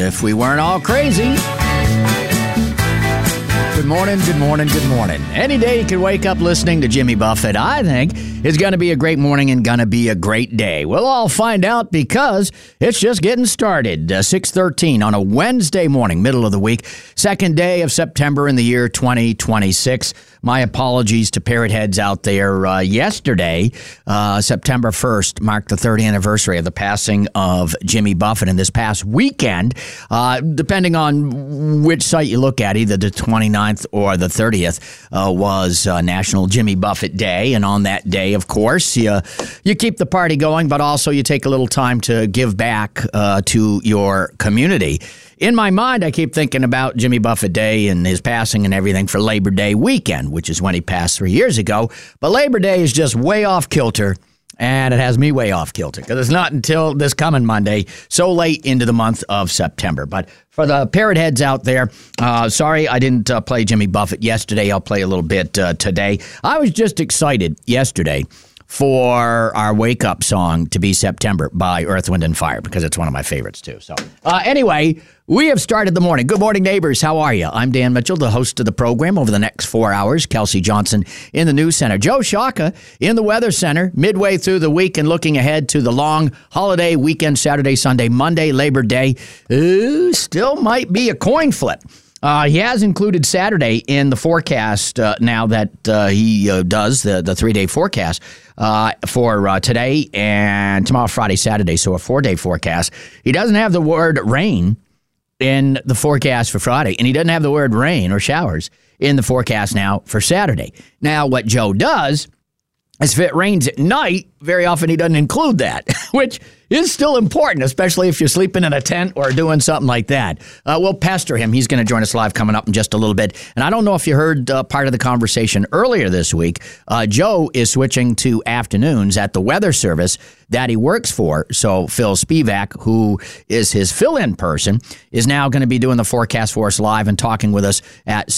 if we weren't all crazy. Good morning, good morning, good morning. Any day you can wake up listening to Jimmy Buffett, I think, is going to be a great morning and going to be a great day. We'll all find out because it's just getting started. 6:13 on a Wednesday morning, middle of the week, second day of September in the year 2026. My apologies to parrot heads out there. Yesterday, September 1st, marked the 30th anniversary of the passing of Jimmy Buffett. And this past weekend, depending on which site you look at, either the 29th or the 30th, was National Jimmy Buffett Day. And on that day, of course, you keep the party going, but also you take a little time to give back to your community. In my mind, I keep thinking about Jimmy Buffett Day and his passing and everything for Labor Day weekend, which is when he passed 3 years ago. But Labor Day is just way off kilter, and it has me way off kilter because it's not until this coming Monday, so late into the month of September. But for the parrot heads out there, sorry I didn't play Jimmy Buffett yesterday. I'll play a little bit today. I was just excited yesterday for our wake-up song to be September by Earth, Wind & Fire, because it's one of my favorites, too. So anyway, we have started the morning. Good morning, neighbors. How are you? I'm Dan Mitchell, the host of the program. Over the next 4 hours, Kelsey Johnson in the News Center. Joe Shaka in the Weather Center, midway through the week and looking ahead to the long holiday weekend, Saturday, Sunday, Monday, Labor Day. Still might be a coin flip. He has included Saturday in the forecast now that he does the 3-day forecast for today and tomorrow, Friday, Saturday, so a 4-day forecast. He doesn't have the word rain in the forecast for Friday, and he doesn't have the word rain or showers in the forecast now for Saturday. Now, what Joe does is if it rains at night, very often he doesn't include that, which is still important, especially if you're sleeping in a tent or doing something like that. We'll pester him. He's going to join us live coming up in just a little bit. And I don't know if you heard part of the conversation earlier this week. Joe is switching to afternoons at the weather service that he works for. So Phil Spivak, who is his fill-in person, is now going to be doing the forecast for us live and talking with us at